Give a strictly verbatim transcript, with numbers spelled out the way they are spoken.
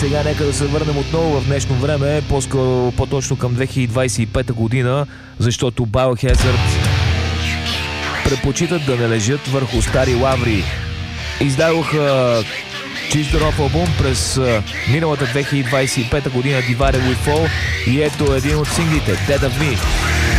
сега нека да се върнем отново в днешно време, по-скоро, по-точно към две хиляди двадесет и пета година, защото Biohazard предпочитат да не лежат върху стари лаври. Издадоха чист нов албум през миналата две хиляди двадесет и пета година, Divided We Fall, и ето един от синглите, Dead of Me.